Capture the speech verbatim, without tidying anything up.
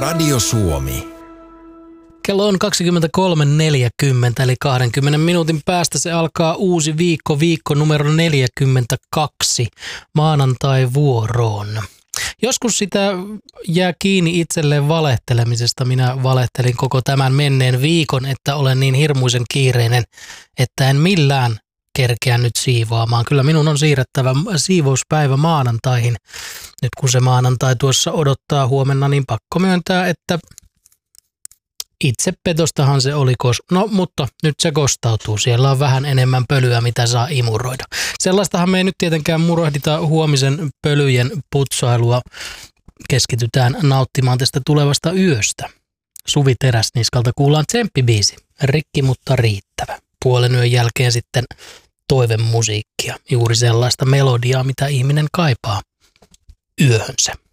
Radio Suomi. Kello on kaksikymmentäkolme neljäkymmentä, eli kahdenkymmenen minuutin päästä se alkaa uusi viikko, viikko numero neljäkymmentäkaksi, maanantai vuoroon. Joskus sitä jää kiinni itselleen valehtelemisesta. Minä valehtelin koko tämän menneen viikon, että olen niin hirmuisen kiireinen, että en millään kerkeä nyt siivoamaan. Kyllä minun on siirrettävä siivouspäivä maanantaihin. Nyt kun se maanantai tuossa odottaa huomenna, niin pakko myöntää, että itsepetostahan se oli, kos- no mutta nyt se kostautuu. Siellä on vähän enemmän pölyä, mitä saa imuroida. Sellaistahan me ei nyt tietenkään murohdita huomisen pölyjen putsailua. Keskitytään nauttimaan tästä tulevasta yöstä. Suvi Teräsniskalta kuullaan tsemppibiisi. Rikki, mutta riittävä. Puolen yön jälkeen sitten toivemusiikkia. Juuri sellaista melodiaa, mitä ihminen kaipaa yöhönsä.